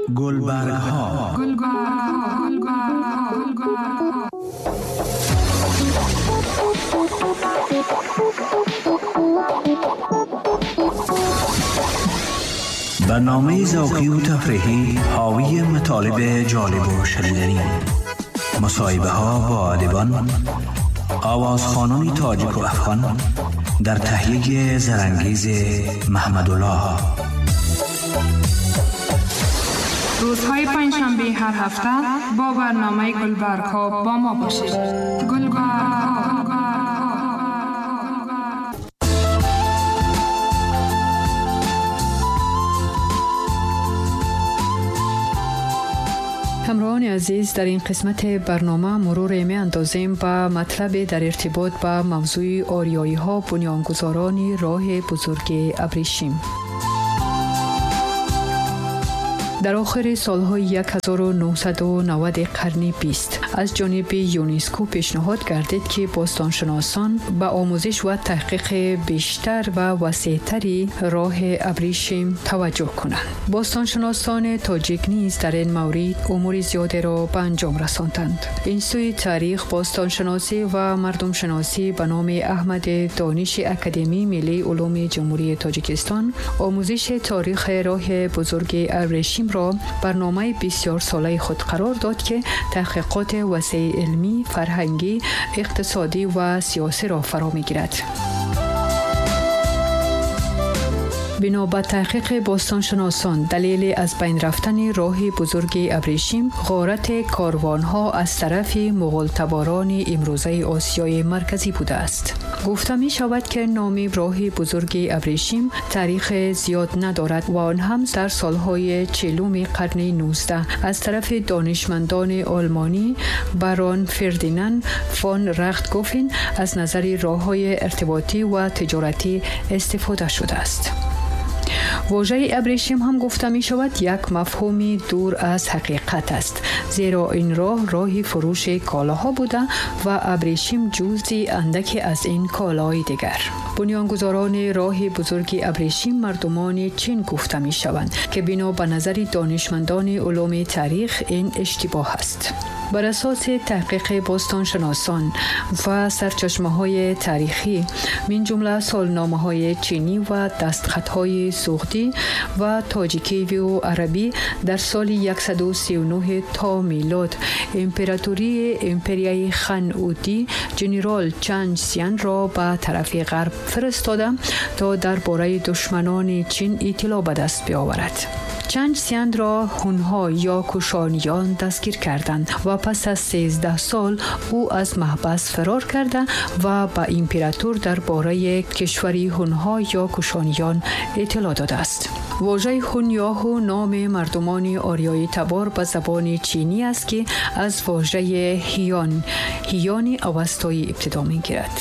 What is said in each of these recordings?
گلبرگ‌ها. برنامه ذوقی و تفریحی حاوی مطالب جالب و شنیدنی، مصاحبه‌ها با ادیبان، آوازخوانان تاجیک و افغان در تهیه زرانگیز محمدالله. روزهای پنجشنبه هر هفته با برنامه گلبرگ‌ها با ما باشید. همراهان عزیز، در این قسمت برنامه مرور می اندازیم به مطلب در ارتباط با موضوع آریایی ها بنیانگذاران راه بزرگ ابریشم. در آخر سالهای 1990 قرن 20 از جانب یونسکو پیشنهاد گردید که باستانشناسان به آموزش و تحقیق بیشتر و وسیع‌تری راه ابریشم توجه کنند. باستانشناسان تاجیک نیز در این مورد امور زیادی را به انجام رساندند. انستیتوی تاریخ، باستانشناسی و مردم شناسی به نام احمد دانش اکادمی ملی علوم جمهوری تاجیکستان آموزش تاریخ راه بزرگ ابریشم را برنامه بسیار ساله خود قرار داد که تحقیقات وسیع علمی، فرهنگی، اقتصادی و سیاسی را فرا می‌گیرد. بنا به تحقیق باستانشناسان، دلیل از بین رفتن راه بزرگ ابریشم غارت کاروانها از طرف مغول تباران امروزه آسیای مرکزی بوده است. گفته می شود که نام راه بزرگ ابریشم تاریخ زیاد ندارد و آن هم در سالهای 40 قرن 19 از طرف دانشمندان آلمانی بران فردیناند فون رختگوفن از نظر راه‌های ارتباطی و تجارتی استفاده شده است. واژه ابریشم هم گفته می شود یک مفهومی دور از حقیقت است، زیرا این راه فروش کالاها بوده و ابریشم جزئی اندکی از این کالای دیگر. بنیانگذاران راه بزرگ ابریشم مردمان چین گفته می شوند که بنا به نظر دانشمندان علوم تاریخ این اشتباه است. بر اساس تحقیق باستانشناسان و سرچشمه‌های تاریخی من جمله سالنامه‌های چینی و دستخطهای سوختی و تاجیکی و عربی در سال 139 تا میلاد امپریای خان اوتی جنرال چنگ سیان را به طرف غرب فرستاده تا درباره دشمنان چین اطلاع به دست بیاورد. چنگ سیان را هونها یا کوشانیان دستگیر کردند و پس از 13 سال او از محبس فرار کرده و به امپراتور درباره کشوری هونها یا کوشانیان اطلاع داده است. واژه هون یا هو نام مردمان آریایی تبار به زبان چینی است که از واژه هیان اوستایی ابتدا می‌گیرد.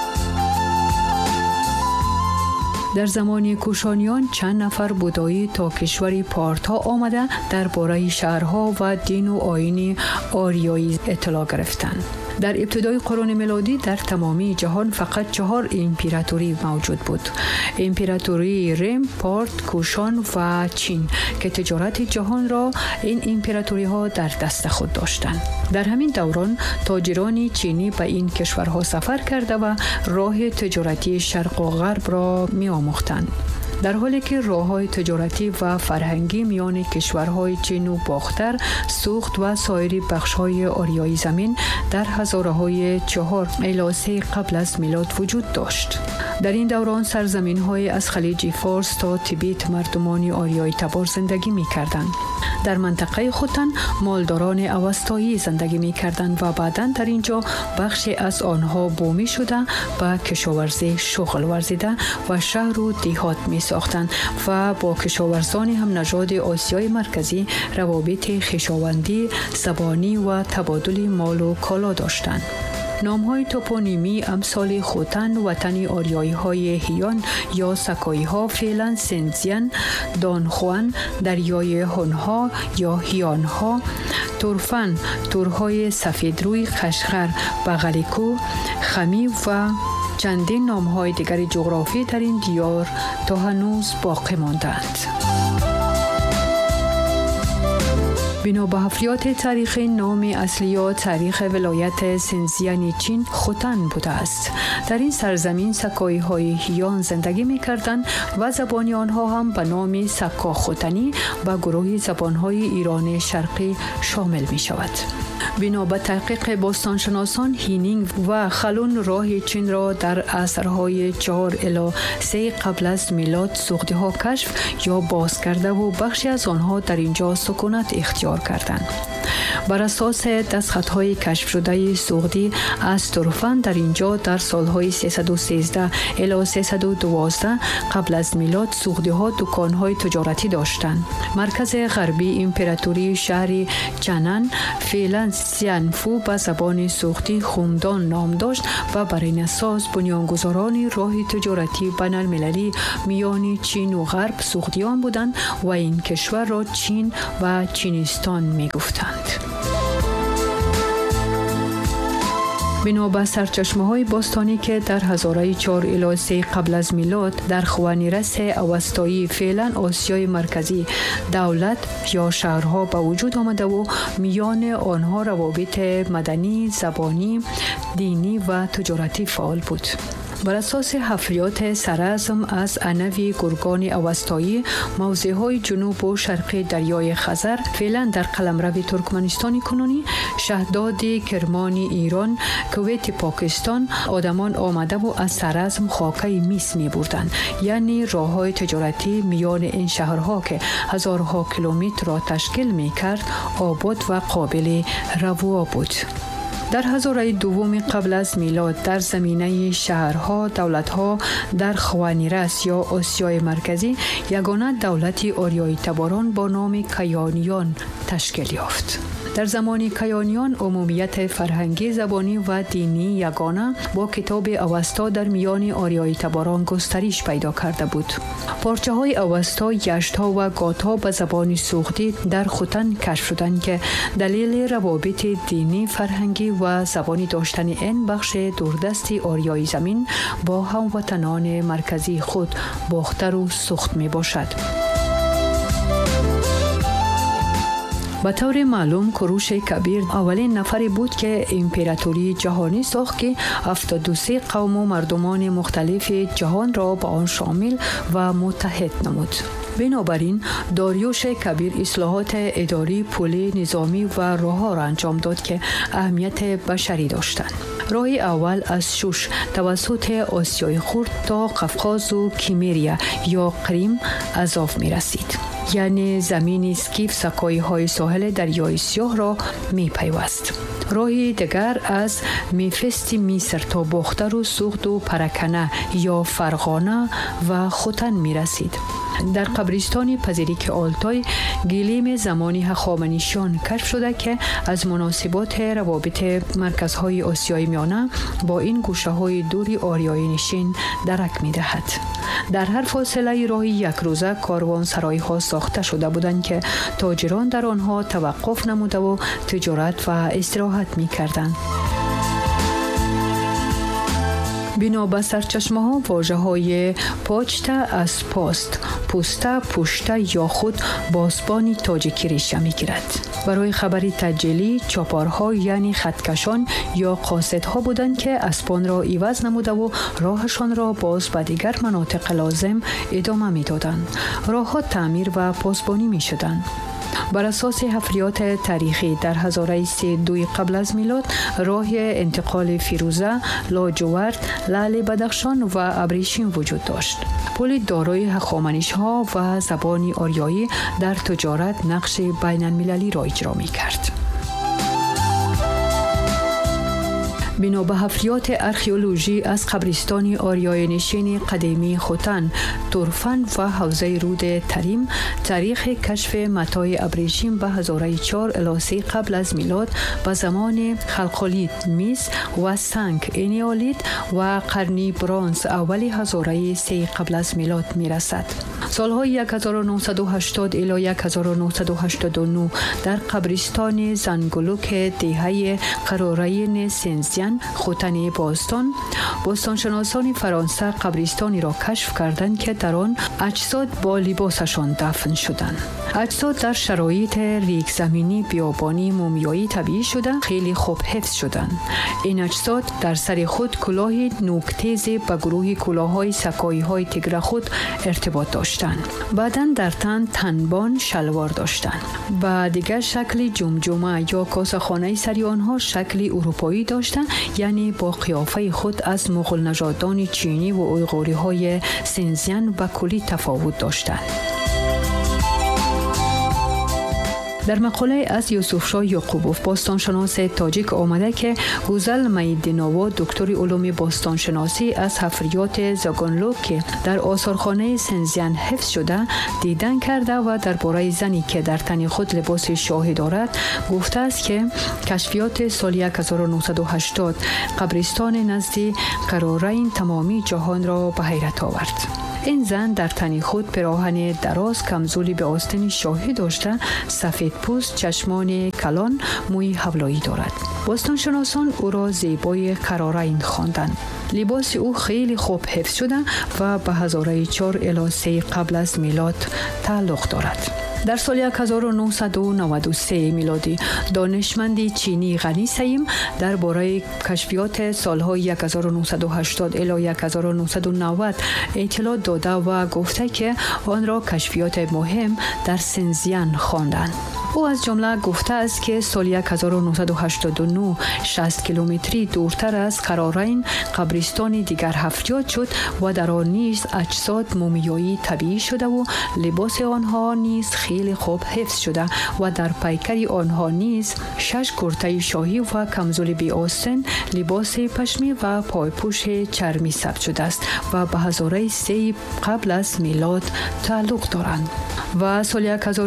در زمان کوشانیان چند نفر بودایی تا کشور پارتا آمده درباره شهرها و دین و آیین آریایی اطلاع گرفتند. در ابتدای قرن میلادی در تمامی جهان فقط 4 امپراتوری موجود بود: امپراتوری ریم، پارت، کوشان و چین که تجارت جهان را این امپراتوری ها در دست خود داشتند. در همین دوران تاجران چینی به این کشورها سفر کرده و راه تجارتی شرق و غرب را می آموختند، در حالی که راه‌های تجارتی و فرهنگی میان کشورهای چین و باختر، سوخت و سایر بخش‌های آریایی زمین در هزاره‌های 4 الی 3 قبل از میلاد وجود داشت. در این دوران سرزمین‌های از خلیج فارس تا تبت مردمان آریایی تبار زندگی می‌کردند. در منطقه خوتن مالداران اوستایی زندگی می‌کردند و بعداً در اینجا بخشی از آنها بومی شده به کشاورزی شغل ورزیده و شهر و دیهات ساختند و با کشاورزان هم نژاد آسیای مرکزی روابط خویشاوندی، زبانی و تبادل مال و کالا داشتند. نام‌های توپونیمی امثال خوتن، وطن آریایی‌های هیان یا سکایی‌ها، فعلا سنزیان، دانخوان، دریای هونها یا هیانها، تورفن، تورهای سفیدروی، خشخر، بغلیکو، خمی و چندین نام‌های دیگر جغرافی در این دیار تا هنوز باقی ماندند. بنا به حفریات تاریخی نام اصلی یا تاریخ ولایت سنزیان چین خوتن بوده است. در این سرزمین سکایی های هیان زندگی می کردند و زبان آنها هم به نام سکا خوتنی و گروه زبان های ایران شرقی شامل می شود. بنا به تحقیق باستانشناسان، هینینگ و خلون راه چین را در عصرهای 4 الی 3 قبل از میلاد سوختی ها کشف یا باز کرده و بخشی از آنها در اینجا سکونت اختیار کردند. بر اساس دستخطهای کشف شده سوختی از طرفان در اینجا در سالهای 313 الی 312 قبل از میلاد سوختی ها دکانهای تجارتی داشتند. مرکز غربی امپراتوری شهر چنن فعلا سیانفو به زبان سوختی خومدان نام داشت و بر این اساس بنیانگذاران راه تجارتی بین المللی میان چین و غرب سوختیان بودند و این کشور را چین و چینستان می گفتند. بنا به سرچشمه‌های باستانی که در هزاره 4 الی 3 قبل از میلاد در خوانیرس اوستایی فعلا آسیای مرکزی دولت یا شهرها به وجود آمده و میان آنها روابط مدنی، زبانی، دینی و تجارتی فعال بود. بر اساس حفریات سرعظم از انوی گرگان اوستایی، موضعهای جنوب و شرقی دریای خزر فعلا در قلمرو ترکمنستان کنونی، شهداد کرمانی ایران، کویت پاکستان آدمان آمده و از سرعظم خاکه میس می بردند. یعنی راههای تجارتی میان این شهرها که هزارها کیلومتر را تشکیل می کرد آباد و قابل روا بود. در هزاره دوم قبل از میلاد در زمینه شهرها دولتها در خوانیرس یا آسیای مرکزی یگانه دولتی آریایی تباران با نام کیانیان تشکیل یافت. در زمان کیانیان عمومیت فرهنگی، زبانی و دینی یگانه با کتاب اوستا در میان آریایی تباران گسترش پیدا کرده بود. پارچه های اوستا، یشت‌ها و گات‌ها به زبان سوختی در خوتن کشف شدند که دلیل روابط دینی، فرهنگی و زبانی داشتن این بخش دوردست آریایی زمین با هموطنان مرکزی خود باختر و سوخت می باشد. به طور معلوم کوروش کبیر اولین نفری بود که امپراتوری جهانی ساخت که 73 قوم و مردمان مختلف جهان را به آن شامل و متحد نمود. بنابراین داریوش کبیر اصلاحات اداری، پولی، نظامی و راه‌ها را انجام داد که اهمیت بشری داشتند. راه اول از شوش توسط آسیای خرد تا قفقاز و کیمریا یا قریم اضاف می رسید. یعنی زمین اسکیف سکایی های ساحل دریای سیاه را می پیوست. راهی دیگر از میفست مصر تا باختر و سوخت و پرکنه یا فرغانه و خوتن می رسید. در قبرستان پذیریک آلتای گلیم زمانی هخامنشیان کشف شده که از مناسبات روابط مرکزهای آسیای میانه با این گوشه های دوری آریایی نشین درک می دهد. در هر فاصله راهی یک روزه کاروانسرای ها ساخته شده بودند که تاجران در آنها توقف نموده و تجارت و استراحت می کردند. بنا به سرچشمه ها واژه های پاچتا از پاست، پوستا، پوشتا یا خود بازبانی تاجیکی ریشه می گیرد. برای خبری تجلی چاپارها یعنی خطکشان یا قاصدها بودند که اسبان را عوض نموده و راهشان را باز به دیگر مناطق لازم ادامه می دادند. راه ها تعمیر و پاسبانی می شدند. بر اساس حفریات تاریخی در هزاره 32 قبل از میلاد راه انتقال فیروزه، لاجورد، لعل بدخشان و ابریشم وجود داشت. پل دارای هخامنشی‌ها و زبان آریایی در تجارت نقش بین المللی را اجرا می کرد. بنا به حفریات ارخئولوژی از قبرستان آریایی نشین قدیمی خوتن، تورفن و حوزه رود تریم، تاریخ کشف متاع ابریشم به هزاره 4 الی 3 قبل از میلاد به زمان خلقالیت، میس و سنگ، انیولیت و قرنی برانز اول هزاره 3 قبل از میلاد می رسد. سالهای 1980 الی 1989 در قبرستان زنگلوک دهه قرارین سنزیان سنزیان خوتن باستانشناسان فرانسه قبرستانی را کشف کردند که در آن اجساد با لباسشان دفن شدند. اجساد در شرایط ریگ زمینی، بیابانی، مومیایی طبیعی شده خیلی خوب حفظ شدند. این اجساد در سر خود کلاه نوک‌تیز به گروه کلاه‌های سکایی‌های تیگر خود ارتباط داشتند. بعداً در تن تنبان شلوار داشتند. و دیگر شکل جمجمه یا کاسه‌خانه سری آنها شکل اروپایی داشتند، یعنی با قیافه خود از مغول نژادان چینی و اویغوری‌های سنزیان و کلی تفاوت داشتند. در مقاله از یوسفشاه یعقوبوف باستانشناس تاجیک آمده که گوزل میدیناوا دکتر علوم باستانشناسی از حفریات زاگانلوک که در آثارخانه سنزیان حفظ شده دیدن کرده و درباره زنی که در تن خود لباس شاهی دارد گفته است که کشفیات سال 1980 قبرستان نزد قرارین تمامی جهان را به حیرت آورد. این زن در تن خود پیراهن دراز کمزولی به آستین شاهی داشته، سفید پوست، چشمان کلان، موی حولایی دارد. باستانشناسان او را زیبای قرارین خواندند. لباس او خیلی خوب حفظ شده و به هزاره 4 الی 3 قبل از میلاد تعلق دارد. در سال 1993 میلادی دانشمند چینی غنی سیم درباره کشفیات سالهای 1980 الی 1990 اطلاع داده و گفته که آن را کشفیات مهم در سنزیان خواندند. او از جمله گفته است که سال 1989 60 کیلومتری دورتر از قرارین قبرستان دیگر حفریات شد و در آن نیز اجساد مومیایی طبیعی شده و لباس آنها نیز خیلی خوب حفظ شده و در پیکر آنها نیز 6 کرته شاهی و کمزولی بی آستین، لباس پشمی و پایپوش چرمی ثبت شده است و به هزاره 3 قبل از میلاد تعلق دارند. و سال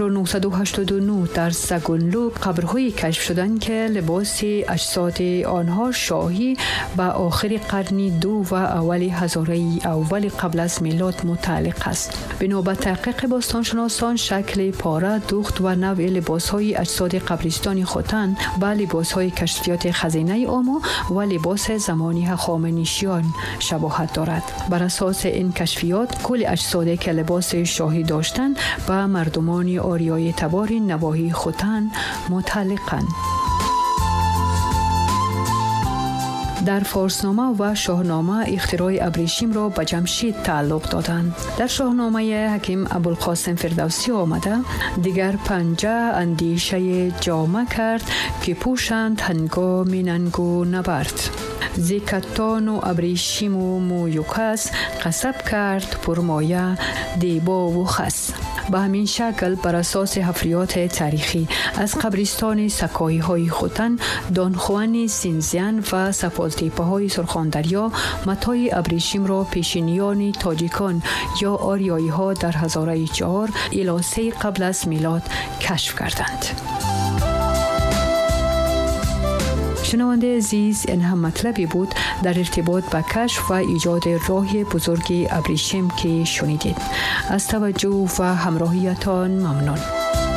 1989 در زاگانلوک قبرهایی کشف شدند که لباس اجساد آنها شاهی به آخر قرن 2 و اول هزاره اول قبل از میلاد متعلق است. بنا تحقیق باستانشناسان شکل پاره، دوخت و نوع لباسهای اجساد قبرستانی خوتن با لباسهای کشفیات خزینه آمو و لباس زمانی هخامنشیان شباهت دارد. بر اساس این کشفیات کل اجسادی که لباس شاهی داشتند با مردمان آریایی تبار نواحی خوتن متعلقند. در فارسنامه و شاهنامه اختراع ابریشم را به جمشید تعلق دادند. در شاهنامه حکیم ابوالقاسم فردوسی آمده دیگر پنجه اندیشه جامه کرد که پوشند هنگام ننگ و نبرد. زیکتان و ابریشم و موی و کس قصب کرد پرمایه دیبا و خس. به همین شکل بر اساس حفریات تاریخی از قبرستان سکایی های خوتن، دانخوان سنزیان و سفالتیپه های سرخاندریا متای ابریشم را پیشینیان تاجیکان یا آریایی ها در هزاره 4 الی 3 قبل از میلاد کشف کردند. شنونده عزیز، این هم مطلبی بود در ارتباط با کشف و ایجاد راه بزرگ ابریشم که شنیدید. از توجه و همراهیتان ممنون.